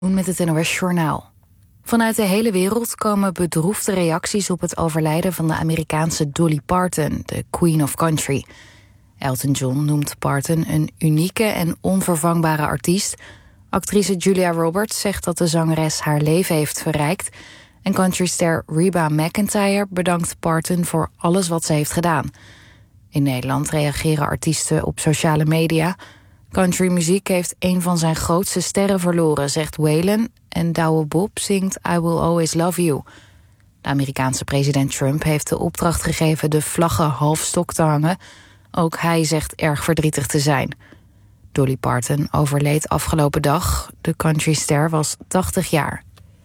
Met het NOS Journaal. Vanuit de hele wereld komen bedroefde reacties op het overlijden van de Amerikaanse Dolly Parton, de Queen of Country. Elton John noemt Parton een unieke en onvervangbare artiest. Actrice Julia Roberts zegt dat de zangeres haar leven heeft verrijkt. En countryster Reba McEntire bedankt Parton voor alles wat ze heeft gedaan. In Nederland reageren artiesten op sociale media. Countrymuziek heeft een van zijn grootste sterren verloren, zegt Waylon. En Douwe Bob zingt I Will Always Love You. De Amerikaanse president Trump heeft de opdracht gegeven de vlaggen halfstok te hangen. Ook hij zegt erg verdrietig te zijn. Dolly Parton overleed afgelopen dag. De countryster was 80 jaar.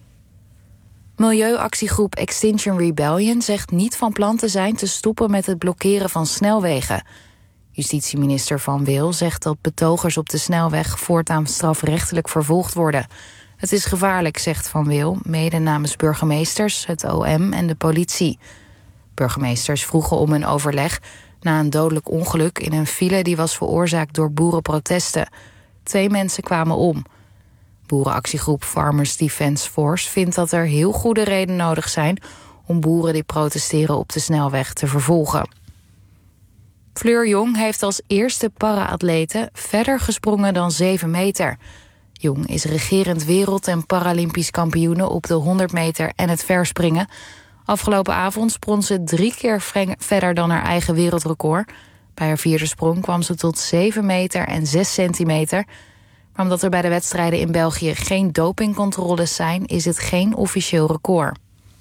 Milieuactiegroep Extinction Rebellion zegt niet van plan te zijn te stoppen met het blokkeren van snelwegen. Justitieminister Van Wil zegt dat betogers op de snelweg voortaan strafrechtelijk vervolgd worden. Het is gevaarlijk, zegt Van Wil, mede namens burgemeesters, het OM en de politie. Burgemeesters vroegen om een overleg na een dodelijk ongeluk in een file die was veroorzaakt door boerenprotesten. 2 mensen kwamen om. Boerenactiegroep Farmers Defence Force vindt dat er heel goede redenen nodig zijn om boeren die protesteren op de snelweg te vervolgen. Fleur Jong heeft als eerste para-atlete verder gesprongen dan 7 meter. Jong is regerend wereld- en paralympisch kampioene op de 100 meter en het verspringen. Afgelopen avond sprong ze 3 keer verder dan haar eigen wereldrecord. Bij haar 4e sprong kwam ze tot 7 meter en 6 centimeter. Maar omdat er bij de wedstrijden in België geen dopingcontroles zijn, is het geen officieel record.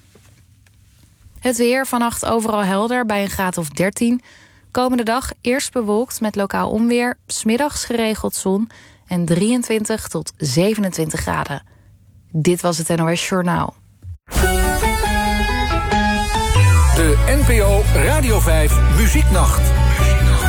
Het weer, vannacht overal helder bij een graad of 13. Komende dag eerst bewolkt met lokaal onweer, 's middags geregeld zon en 23 tot 27 graden. Dit was het NOS Journaal. De NPO Radio 5 Muzieknacht.